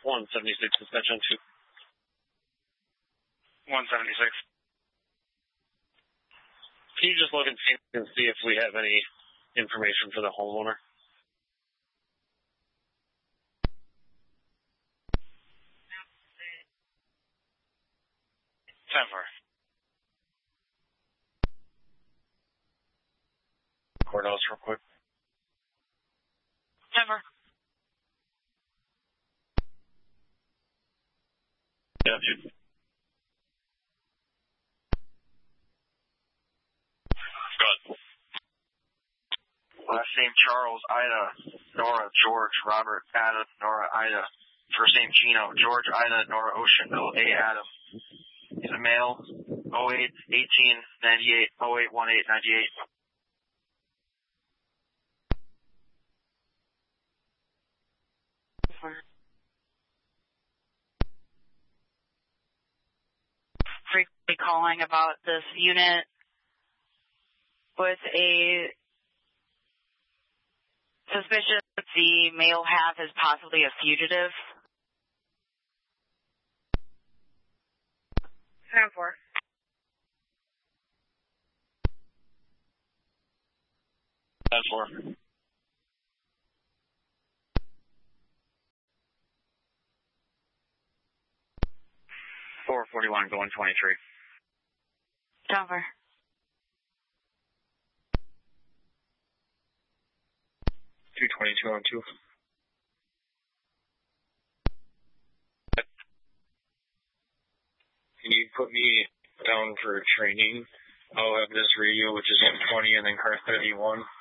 176 dispatch on 2. 176. Can you just look and see if we have any information for the homeowner? Courthouse real quick. Denver. Yeah, dude. Good. Last name Charles, Ida, Nora, George, Robert, Adam, Nora, Ida. First name Gino, George, Ida, Nora, Ocean, A. Adam. He's a male, 08, 18, 98, 08, 18, 98. Frequently calling about this unit with a suspicion that the male half is possibly a fugitive. 10-4. That's 4. $441 going 23. Denver. 222 on 2. Can you put me down for training? I'll have this radio, which is M20, and then car 31.